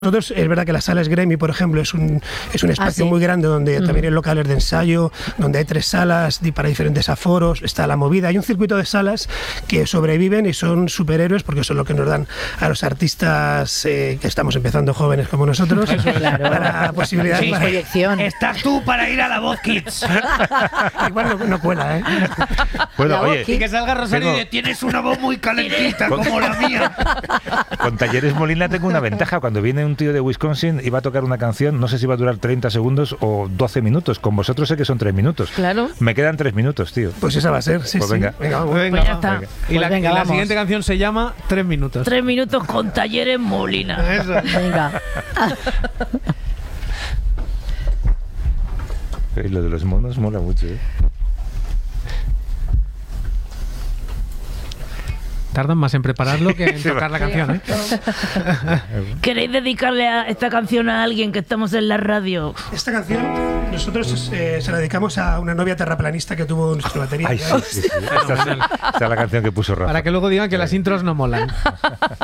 Nosotros, es verdad que la sala Esgremi, por ejemplo, es un espacio muy grande donde también hay locales de ensayo, donde hay 3 salas para diferentes aforos, está la movida. Hay un circuito de salas que sobreviven y son superhéroes porque son lo que nos dan a los artistas que estamos empezando jóvenes como nosotros para posibilidades. Sí, proyección. Estás tú para ir a la Voz Kids. Igual no cuela, ¿eh? Bueno, oye, Y que salga Rosario y dice, tienes una voz muy calentita como la mía. con Talleres Molina tengo una ventaja. Cuando viene un tío de Wisconsin y va a tocar una canción, no sé si va a durar 30 segundos o 12 minutos. Con vosotros sé que son 3 minutos. Claro. Me quedan 3 minutos, tío. Pues esa va a ser, sí, Pues sí. venga. Vamos. Venga, Pues ya está. venga. Y Pues venga, la vamos. siguiente canción se llama 3 minutos. 3 minutos con Talleres Molina. Eso. Venga. Lo de los monos mola mucho, ¿eh? Tardan más en prepararlo que en tocar la canción, ¿eh? ¿Queréis dedicarle a esta canción a alguien que estamos en la radio? Esta canción nosotros se la dedicamos a una novia terraplanista que tuvo nuestro batería. Ay, sí. Esta es la canción que puso Rafa. Para que luego digan que las intros no molan.